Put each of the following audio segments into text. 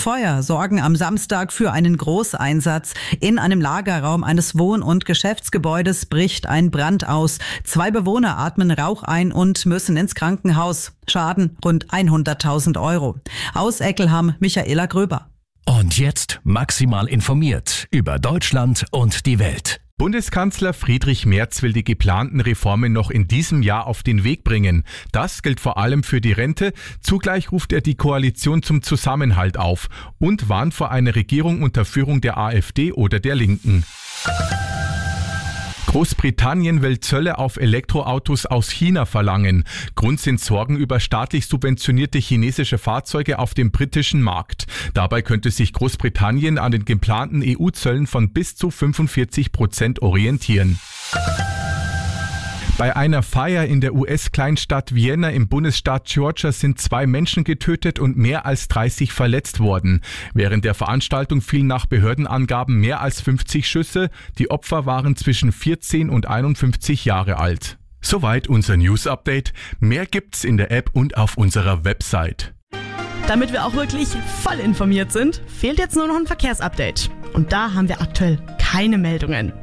Feuer sorgen am Samstag für einen Großeinsatz. In einem Lagerraum eines Wohn- und Geschäftsgebäudes bricht ein Brand aus. 2 Bewohner atmen Rauch ein und müssen ins Krankenhaus. Schaden rund 100.000 Euro. Aus Eckelham, Michaela Gröber. Und jetzt maximal informiert über Deutschland und die Welt. Bundeskanzler Friedrich Merz will die geplanten Reformen noch in diesem Jahr auf den Weg bringen. Das gilt vor allem für die Rente. Zugleich ruft er die Koalition zum Zusammenhalt auf und warnt vor einer Regierung unter Führung der AfD oder der Linken. Großbritannien will Zölle auf Elektroautos aus China verlangen. Grund sind Sorgen über staatlich subventionierte chinesische Fahrzeuge auf dem britischen Markt. Dabei könnte sich Großbritannien an den geplanten EU-Zöllen von bis zu 45% orientieren. Bei einer Feier in der US-Kleinstadt Vienna im Bundesstaat Georgia sind 2 Menschen getötet und mehr als 30 verletzt worden. Während der Veranstaltung fielen nach Behördenangaben mehr als 50 Schüsse. Die Opfer waren zwischen 14 und 51 Jahre alt. Soweit unser News-Update. Mehr gibt's in der App und auf unserer Website. Damit wir auch wirklich voll informiert sind, fehlt jetzt nur noch ein Verkehrsupdate. Und da haben wir aktuell keine Meldungen.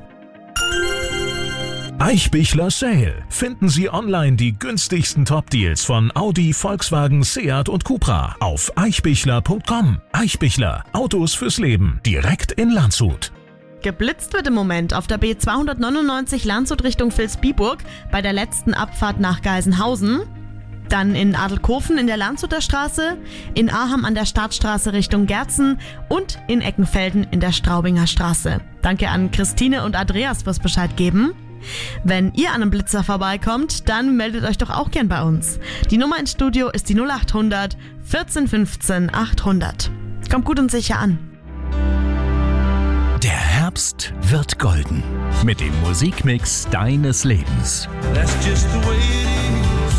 Eichbichler Sale. Finden Sie online die günstigsten Top-Deals von Audi, Volkswagen, Seat und Cupra auf eichbichler.com. Eichbichler. Autos fürs Leben. Direkt in Landshut. Geblitzt wird im Moment auf der B299 Landshut Richtung Vilsbiburg bei der letzten Abfahrt nach Geisenhausen. Dann in Adelkofen in der Landshuter Straße, in Aham an der Stadtstraße Richtung Gerzen und in Eckenfelden in der Straubinger Straße. Danke an Christine und Andreas fürs Bescheid geben. Wenn ihr an einem Blitzer vorbeikommt, dann meldet euch doch auch gern bei uns. Die Nummer ins Studio ist die 0800 14 15 800. Kommt gut und sicher an. Der Herbst wird golden mit dem Musikmix deines Lebens. That's just the way it is.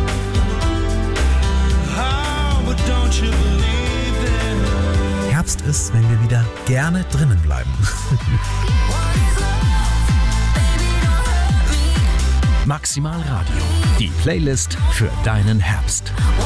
Oh, but don't you believe it? Herbst ist, wenn wir wieder gerne drinnen bleiben. Maximal Radio, die Playlist für deinen Herbst.